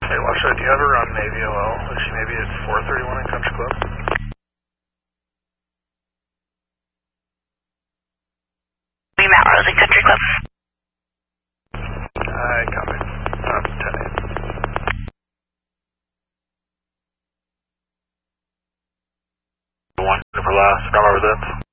Hey, Washoe, do you have her on Navy OL? Is she maybe at 431 in Country Club? We met Rose in Country Club. I copy. 10-8. 1 for last, come over this.